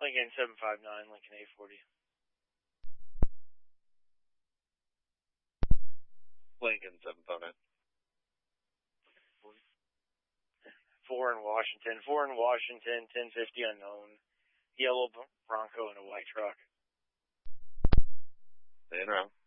Lincoln 759, Lincoln 840. Lincoln 759. 4 in Washington. 4 in Washington, 1050 unknown. Yellow Bronco and a white truck. Staying around.